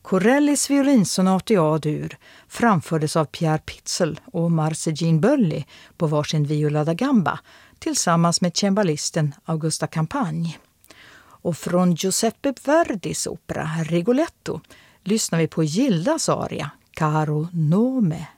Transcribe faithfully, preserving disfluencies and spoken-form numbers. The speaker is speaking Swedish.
Corellis violinsonat i A-dur framfördes av Pierre Pitzel och Marcegin Bölli på varsin viola da gamba tillsammans med cembalisten Augusta Campagne. Och från Giuseppe Verdis opera Rigoletto lyssnar vi på Gildas aria Caro Nome.